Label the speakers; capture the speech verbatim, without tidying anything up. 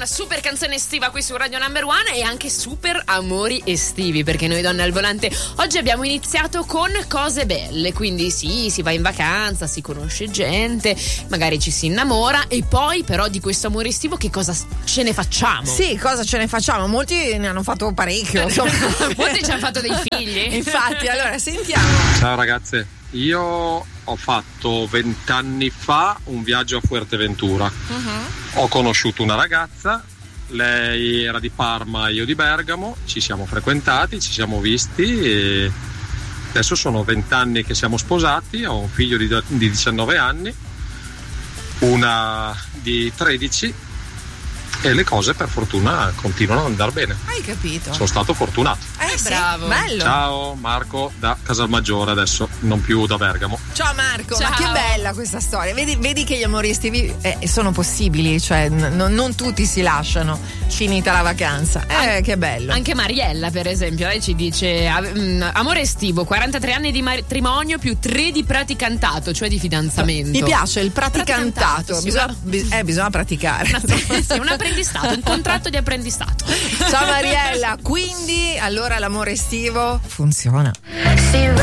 Speaker 1: una super canzone estiva qui su Radio Number One e anche super amori estivi, perché noi donne al volante oggi abbiamo iniziato con cose belle, quindi sì, si va in vacanza, si conosce gente, magari ci si innamora e poi però di questo amore estivo che cosa ce ne facciamo?
Speaker 2: Sì, cosa ce ne facciamo? Molti ne hanno fatto parecchio, insomma.
Speaker 1: Molti ci hanno fatto dei figli.
Speaker 2: Infatti, allora sentiamo.
Speaker 3: Ciao ragazze, io ho fatto vent'anni fa un viaggio a Fuerteventura. Uh-huh. Ho conosciuto una ragazza, lei era di Parma, io di Bergamo, ci siamo frequentati, ci siamo visti e adesso sono vent'anni che siamo sposati, ho un figlio di, di diciannove anni, una di tredici e le cose per fortuna continuano ad andare bene.
Speaker 2: Hai capito?
Speaker 3: Sono stato fortunato.
Speaker 2: Eh sì,
Speaker 1: bravo.
Speaker 2: Bello.
Speaker 3: Ciao Marco da Casalmaggiore, adesso non più da Bergamo.
Speaker 2: Ciao Marco,
Speaker 1: Ciao.
Speaker 2: ma che bella questa storia. Vedi, vedi che gli amori estivi eh, sono possibili, cioè n- non tutti si lasciano finita la vacanza. Eh,
Speaker 1: An-
Speaker 2: che bello.
Speaker 1: Anche Mariella, per esempio, lei ci dice um, amore estivo, quarantatré anni di matrimonio più tre di praticantato, cioè di fidanzamento.
Speaker 2: Mi piace il praticantato,
Speaker 1: Praticantato, sì,
Speaker 2: bisogna,
Speaker 1: una-
Speaker 2: bi- eh, bisogna praticare.
Speaker 1: Una- sì, un apprendistato, un contratto di apprendistato.
Speaker 2: Ciao Mariella, quindi allora l'amore estivo funziona.
Speaker 4: See